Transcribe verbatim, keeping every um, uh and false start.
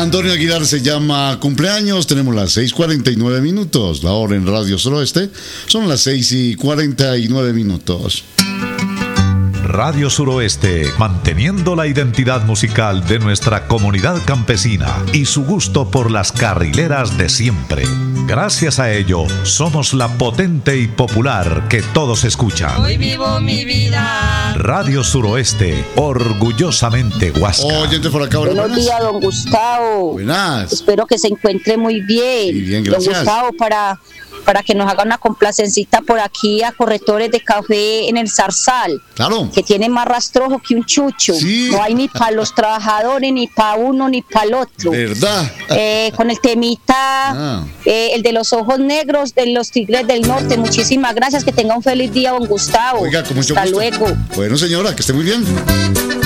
Antonio Aguilar se llama cumpleaños. Tenemos las seis cuarenta y nueve minutos. La hora en Radio Suroeste son las seis y cuarenta y nueve minutos. Radio Suroeste, manteniendo la identidad musical de nuestra comunidad campesina y su gusto por las carrileras de siempre. Gracias a ello, somos la potente y popular que todos escuchan. Hoy vivo mi vida. Radio Suroeste, orgullosamente Huasca. Oyente por acá, buenos días, don Gustavo. Buenas. Espero que se encuentre muy bien. Muy bien, gracias. Don Gustavo, para... para que nos haga una complacencita por aquí a corredores de café en el Zarzal. Claro. Que tiene más rastrojo que un chucho. Sí. No hay ni para los trabajadores, ni para uno, ni para el otro. ¿Verdad? Eh, con el temita, Ah. eh, el de los ojos negros de los Tigres del Norte. Muchísimas gracias. Que tenga un feliz día, don Gustavo. Oiga, con mucho Hasta gusto. luego. Bueno, señora, que esté muy bien.